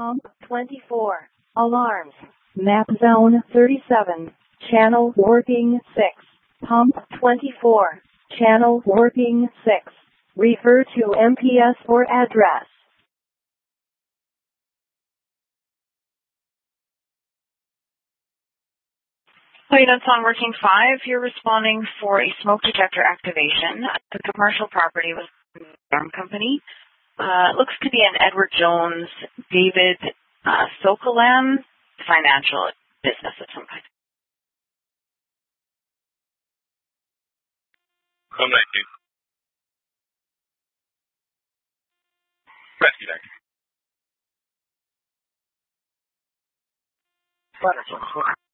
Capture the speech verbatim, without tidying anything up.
Pump twenty-four. Alarms. Map zone thirty-seven. Channel warping six. Pump twenty-four. Channel warping six. Refer to M P S for address. Units on working five, you're responding for a smoke detector activation at the commercial property with the alarm company. Uh, it looks to be an Edward Jones, David uh, Sokolan financial business of some kind. Home nineteen. Rescue deck. Butterfield.